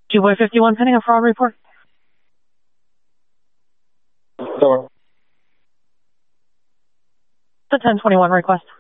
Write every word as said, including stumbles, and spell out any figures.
two by fifty-one pending a fraud report. Door. The ten twenty-one request.